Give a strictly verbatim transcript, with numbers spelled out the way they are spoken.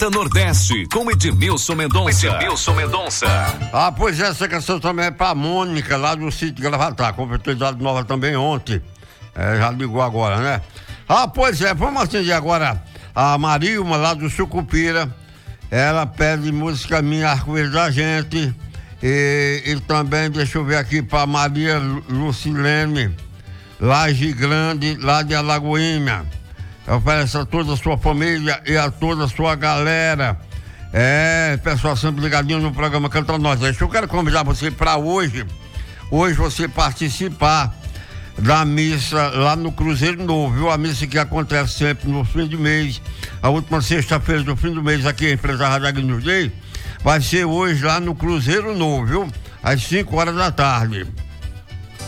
Rota Nordeste, com Edmilson Mendonça. Edmilson Mendonça. Ah, pois é, essa canção também é pra Mônica, lá do sítio Gravatar. Completei dado nova também ontem. É, já ligou agora, né? Ah, pois é, vamos atender agora a Marilma, lá do Sucupira. Ela pede música minha, Arco-Íris da Gente. E, e também, deixa eu ver aqui, pra Maria Lucilene, Laje Grande, lá de Alagoinha. Oferece a toda a sua família e a toda a sua galera. É, pessoal, sempre ligadinho no programa Canta Nós. Eu quero convidar você para hoje, hoje você participar da missa lá no Cruzeiro Novo, viu? A missa que acontece sempre no fim de mês, a última sexta-feira do fim do mês aqui, a empresa Rádio Agnus Day, vai ser hoje lá no Cruzeiro Novo, viu? Às cinco horas da tarde.